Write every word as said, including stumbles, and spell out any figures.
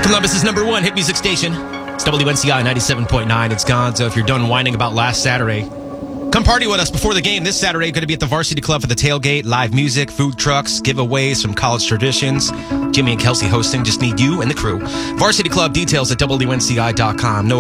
Columbus's number one hit music station. It's W N C I ninety-seven point nine. It's Gonzo. If you're done whining about last Saturday, come party with us before the game. This Saturday, going to be at the Varsity Club for the tailgate, live music, food trucks, giveaways from college traditions. Jimmy and Kelsey hosting. Just need you and the crew. Varsity Club details at W N C I dot com. No